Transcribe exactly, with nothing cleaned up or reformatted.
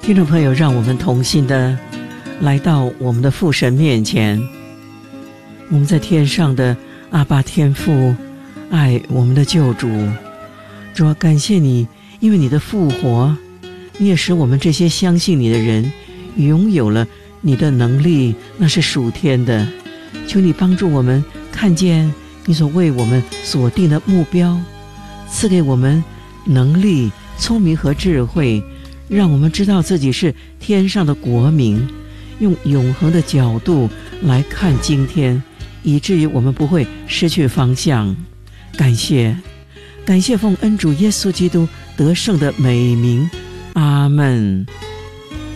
听众朋友，让我们同心的来到我们的父神面前。我们在天上的阿爸天父，爱我们的救主。主啊，感谢你，因为你的复活，你也使我们这些相信你的人拥有了你的能力，那是属天的。求你帮助我们看见你所为我们所定的目标，赐给我们能力、聪明和智慧，让我们知道自己是天上的国民，用永恒的角度来看今天，以至于我们不会失去方向。感谢感谢奉恩主耶稣基督得胜的美名，阿们。